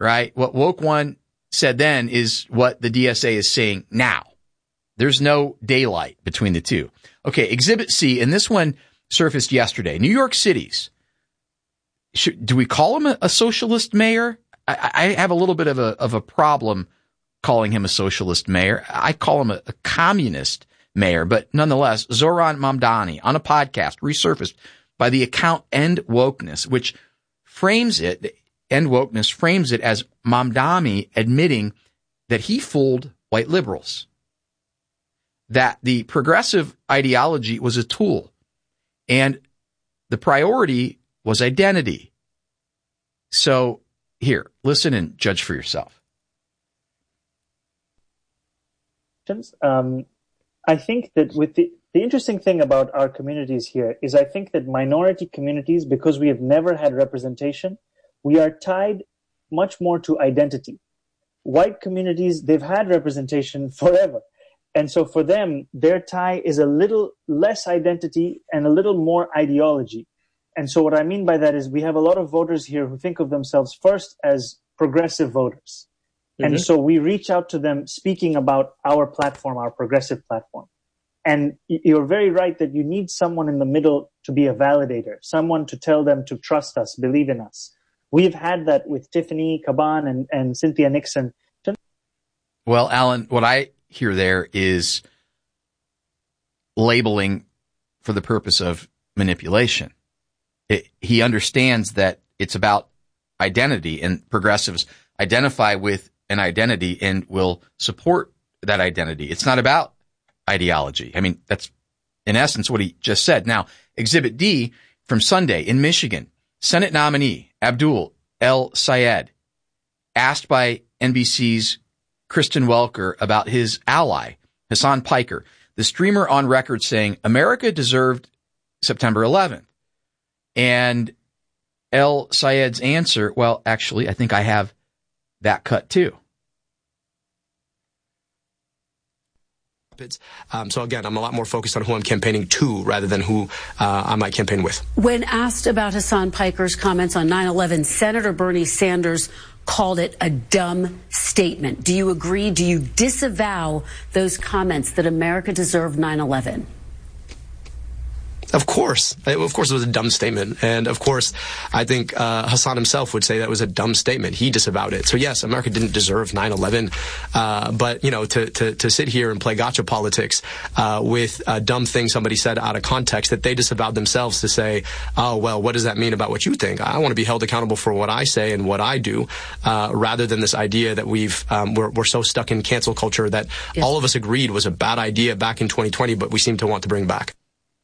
right? What Woke One said then is what the DSA is saying now. There's no daylight between the two. Okay, Exhibit C, and this one surfaced yesterday. New York City's. Do we call him a socialist mayor? I have a little bit of a problem calling him a socialist mayor. I call him a communist mayor, but nonetheless, Zohran Mamdani on a podcast resurfaced by the account End Wokeness, which frames it as Mamdani admitting that he fooled white liberals, that the progressive ideology was a tool, and the priority was identity. So here, listen and judge for yourself. I think that with the interesting thing about our communities here is I think that minority communities, because we have never had representation, we are tied much more to identity. White communities, they've had representation forever. And so for them, their tie is a little less identity and a little more ideology. And so what I mean by that is we have a lot of voters here who think of themselves first as progressive voters. And so we reach out to them speaking about our platform, our progressive platform. And you're very right that you need someone in the middle to be a validator, someone to tell them to trust us, believe in us. We've had that with Tiffany Caban and Cynthia Nixon. Well, Alan, what I hear there is labeling for the purpose of manipulation. He understands that it's about identity, and progressives identify with an identity and will support that identity. It's not about ideology. I mean, that's in essence what he just said. Now, Exhibit D from Sunday in Michigan, Senate nominee Abdul El Sayed asked by NBC's Kristen Welker about his ally, Hasan Piker, the streamer on record saying America deserved September 11th. And El Sayed's answer, well, actually, I think I have that cut too. So again, I'm a lot more focused on who I'm campaigning to rather than who I might campaign with. When asked about Hasan Piker's comments on 9/11, Senator Bernie Sanders called it a dumb statement. Do you agree? Do you disavow those comments that America deserved 9/11? Of course it was a dumb statement. And of course, I think Hasan himself would say that was a dumb statement. He disavowed it. So yes, America didn't deserve 9/11. But, you know, to sit here and play gotcha politics with a dumb thing somebody said out of context that they disavowed themselves to say, oh, well, what does that mean about what you think? I want to be held accountable for what I say and what I do, rather than this idea that we're so stuck in cancel culture that all of us agreed was a bad idea back in 2020, but we seem to want to bring back.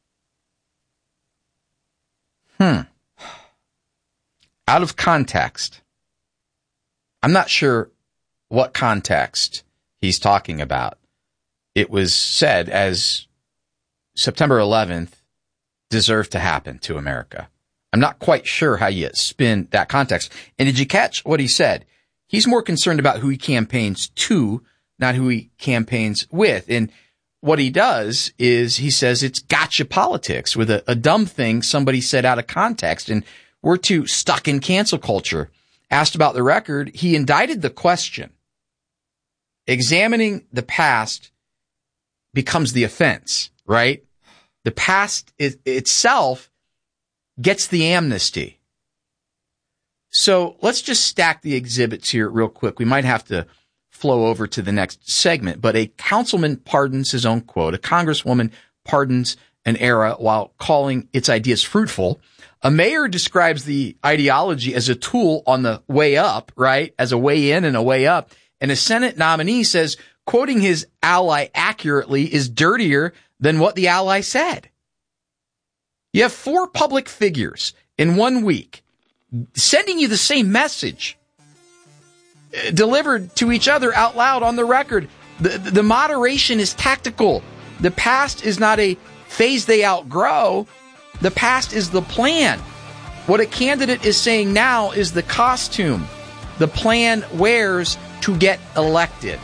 Out of context. I'm not sure what context he's talking about. It was said as September 11th deserved to happen to America. I'm not quite sure how you spin that context. And did you catch what he said? He's more concerned about who he campaigns to, not who he campaigns with. And what he does is he says it's gotcha politics with a dumb thing somebody said out of context, and we're too stuck in cancel culture. Asked about the record, he indicted the question. Examining the past becomes the offense, right? The past itself gets the amnesty. So let's just stack the exhibits here real quick. We might have to flow over to the next segment, but a councilman pardons his own quote. A congresswoman pardons an era while calling its ideas fruitful. A mayor describes the ideology as a tool on the way up, right? As a way in and a way up. And a Senate nominee says quoting his ally accurately is dirtier than what the ally said. You have 4 public figures in 1 week sending you the same message, delivered to each other out loud on the record. The moderation is tactical. The past is not a phase they outgrow. The past is the plan. What a candidate is saying now is the costume the plan wears to get elected.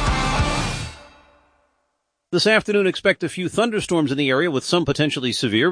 This afternoon, expect a few thunderstorms in the area with some potentially severe.